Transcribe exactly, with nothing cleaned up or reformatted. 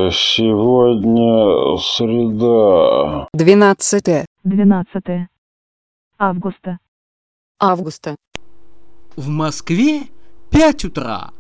Сегодня среда. Двенадцатое. Двенадцатое августа. Августа. В Москве пять утра.